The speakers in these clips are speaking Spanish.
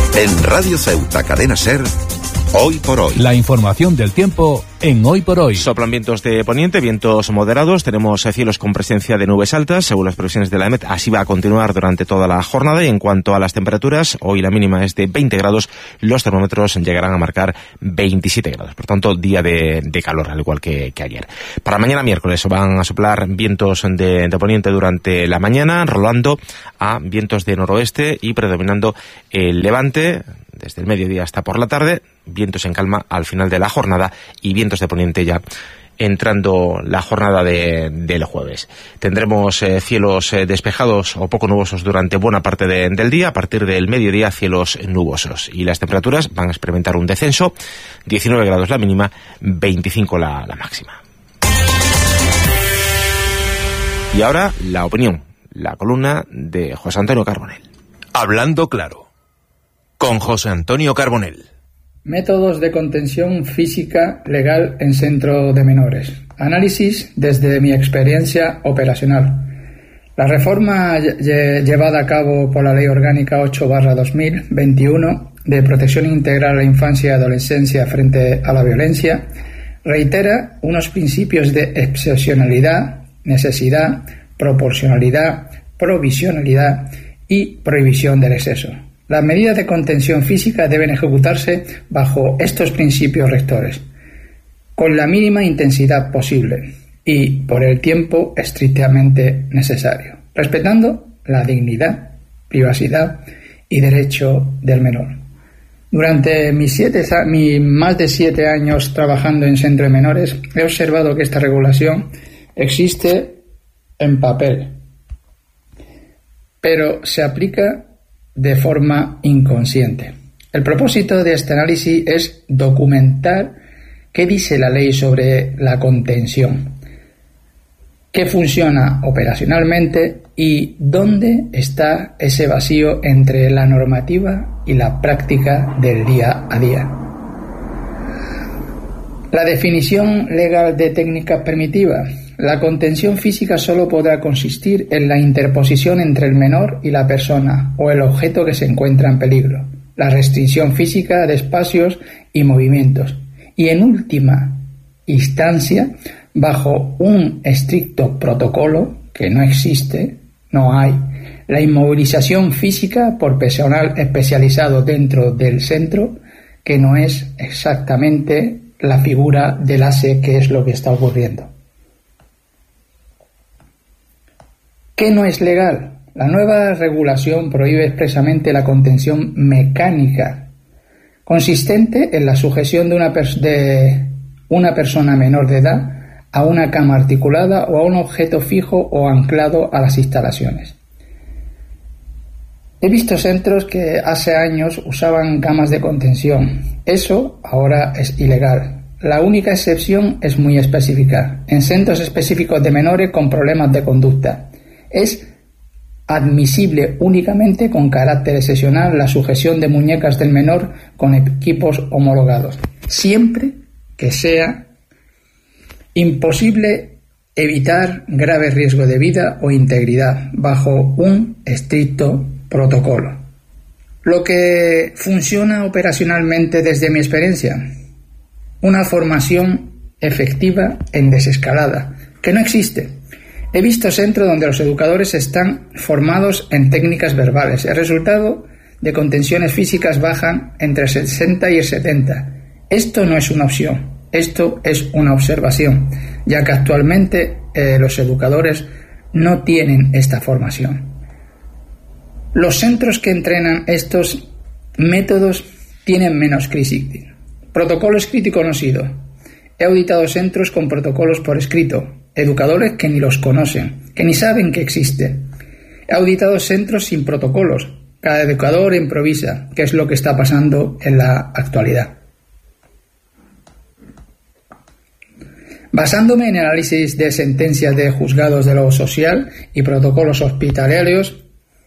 En Radio Ceuta, Cadena SER, Hoy por Hoy. La información del tiempo en Hoy por Hoy. Soplan vientos de poniente, vientos moderados. Tenemos cielos con presencia de nubes altas, según las previsiones de la EMET. Así va a continuar durante toda la jornada. Y en cuanto a las temperaturas, hoy la mínima es de 20 grados. Los termómetros llegarán a marcar 27 grados. Por tanto, día de calor, al igual que ayer. Para mañana miércoles van a soplar vientos de poniente durante la mañana, rolando a vientos de noroeste y predominando el levante desde el mediodía hasta por la tarde. Vientos en calma al final de la jornada y vientos de poniente ya entrando la jornada del jueves. Tendremos cielos despejados o poco nubosos durante buena parte del día. A partir del mediodía, cielos nubosos. Y las temperaturas van a experimentar un descenso. 19 grados la mínima, 25 la máxima. Y ahora, la opinión, la columna de José Antonio Carbonell. Hablando claro, con José Antonio Carbonell. Métodos de contención física legal en centro de menores. Análisis desde mi experiencia operacional. La reforma llevada a cabo por la Ley Orgánica 8/2021 de protección integral a la infancia y adolescencia frente a la violencia reitera unos principios de excepcionalidad, necesidad, proporcionalidad, provisionalidad y prohibición del exceso. Las medidas de contención física deben ejecutarse bajo estos principios rectores, con la mínima intensidad posible y por el tiempo estrictamente necesario, respetando la dignidad, privacidad y derecho del menor. Durante mis más de 7 años trabajando en centro de menores, he observado que esta regulación existe en papel, pero se aplica de forma inconsciente. El propósito de este análisis es documentar qué dice la ley sobre la contención, qué funciona operacionalmente y dónde está ese vacío entre la normativa y la práctica del día a día. La definición legal de técnica permitiva. La contención física solo podrá consistir en la interposición entre el menor y la persona o el objeto que se encuentra en peligro, la restricción física de espacios y movimientos, y en última instancia, bajo un estricto protocolo que no existe, no hay, la inmovilización física por personal especializado dentro del centro, que no es exactamente la figura del ASE, que es lo que está ocurriendo. ¿Qué no es legal? La nueva regulación prohíbe expresamente la contención mecánica, consistente en la sujeción de una persona menor de edad a una cama articulada o a un objeto fijo o anclado a las instalaciones. He visto centros que hace años usaban camas de contención. Eso ahora es ilegal. La única excepción es muy específica, en centros específicos de menores con problemas de conducta. Es admisible únicamente con carácter excepcional la sujeción de muñecas del menor con equipos homologados, siempre que sea imposible evitar grave riesgo de vida o integridad bajo un estricto protocolo. Lo que funciona operacionalmente desde mi experiencia, una formación efectiva en desescalada, que no existe. He visto centros donde los educadores están formados en técnicas verbales. El resultado de contenciones físicas bajan entre el 60 y el 70. Esto no es una opción, esto es una observación, ya que actualmente los educadores no tienen esta formación. Los centros que entrenan estos métodos tienen menos crisis. Protocolo escrito y conocido. He auditado centros con protocolos por escrito, educadores que ni los conocen, que ni saben que existen. He auditado centros sin protocolos. Cada educador improvisa, que es lo que está pasando en la actualidad. Basándome en el análisis de sentencias de juzgados de lo social y protocolos hospitalarios,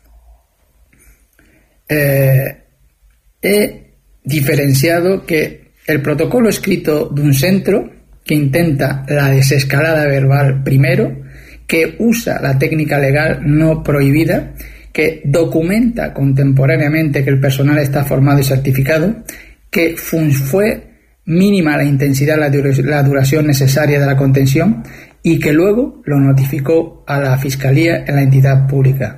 he diferenciado que el protocolo escrito de un centro que intenta la desescalada verbal primero, que usa la técnica legal no prohibida, que documenta contemporáneamente que el personal está formado y certificado, que fue mínima la intensidad, la duración necesaria de la contención y que luego lo notificó a la Fiscalía en la entidad pública.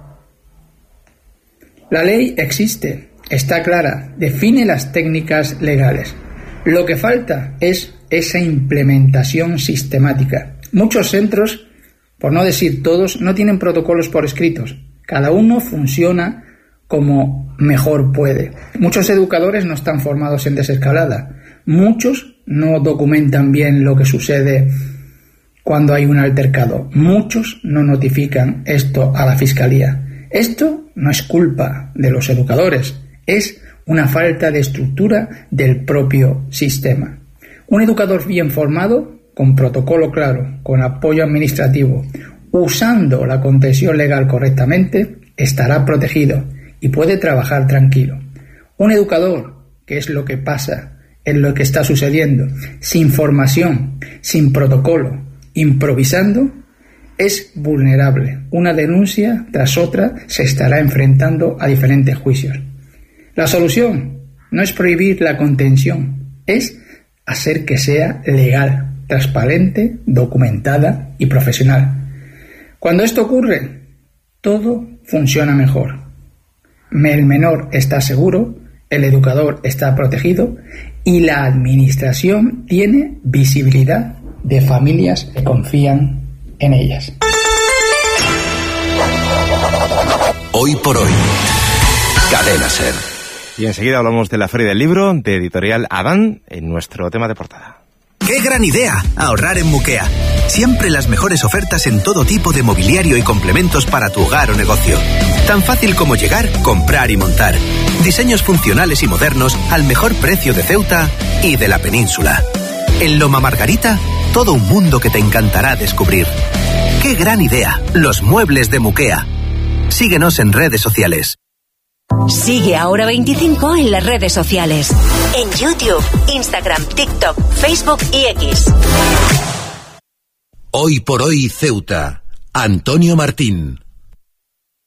La ley existe, está clara, define las técnicas legales. Lo que falta es esa implementación sistemática. Muchos centros, por no decir todos, no tienen protocolos por escritos. Cada uno funciona como mejor puede. Muchos educadores no están formados en desescalada. Muchos no documentan bien lo que sucede cuando hay un altercado. Muchos no notifican esto a la Fiscalía. Esto no es culpa de los educadores, es una falta de estructura del propio sistema. Un educador bien formado, con protocolo claro, con apoyo administrativo, usando la contención legal correctamente, estará protegido y puede trabajar tranquilo. Un educador, que es lo que pasa, es lo que está sucediendo, sin formación, sin protocolo, improvisando, es vulnerable. Una denuncia tras otra se estará enfrentando a diferentes juicios. La solución no es prohibir la contención, es hacer que sea legal, transparente, documentada y profesional. Cuando esto ocurre, todo funciona mejor. El menor está seguro, el educador está protegido y la administración tiene visibilidad de familias que confían en ellas. Hoy por hoy, Cadena SER. Y enseguida hablamos de la Feria del Libro de Editorial Adán en nuestro tema de portada. ¡Qué gran idea! Ahorrar en Mukea. Siempre las mejores ofertas en todo tipo de mobiliario y complementos para tu hogar o negocio. Tan fácil como llegar, comprar y montar. Diseños funcionales y modernos al mejor precio de Ceuta y de la península. En Loma Margarita, todo un mundo que te encantará descubrir. ¡Qué gran idea! Los muebles de Mukea. Síguenos en redes sociales. Sigue Ahora 25 en las redes sociales. En YouTube, Instagram, TikTok, Facebook y X. Hoy por hoy Ceuta. Antonio Martín.